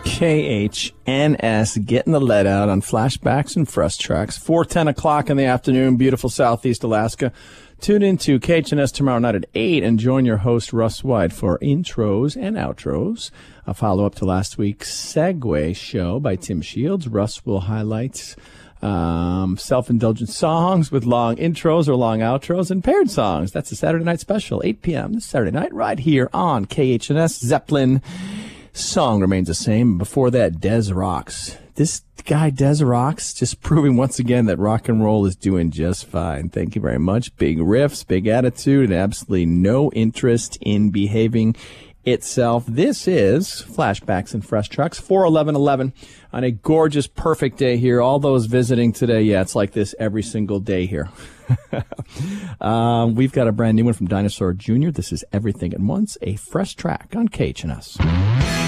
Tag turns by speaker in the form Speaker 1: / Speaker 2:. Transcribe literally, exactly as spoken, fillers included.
Speaker 1: K H N S getting the lead out on Flashbacks and Fresh Tracks. four ten o'clock in the afternoon, beautiful Southeast Alaska. Tune in to K H N S tomorrow night at eight and join your host, Russ White, for intros and outros. A follow-up to last week's Segway show by Tim Shields. Russ will highlight um, self-indulgent songs with long intros or long outros and paired songs. That's a Saturday night special, eight p.m. this Saturday night, right here on K H N S. Zeppelin song remains the same. Before that, Des Rocks. This guy, Des Rocks, just proving once again that rock and roll is doing just fine. Thank you very much. Big riffs, big attitude, and absolutely no interest in behaving itself. This is Flashbacks and Fresh Tracks, four eleven eleven on a gorgeous, perfect day here. All those visiting today, yeah, it's like this every single day here. um, we've got a brand new one from Dinosaur Junior This is Everything at Once, a fresh track on K H N S.